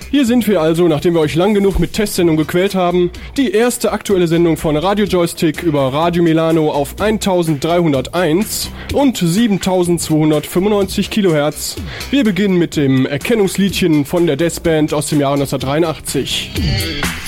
Hier sind wir also, nachdem wir euch lang genug mit Testsendung gequält haben. Die erste aktuelle Sendung von Radio Joystick über Radio Milano auf 1301 und 7295 Kilohertz. Wir beginnen mit dem Erkennungsliedchen von der Death Band aus dem Jahre 1983.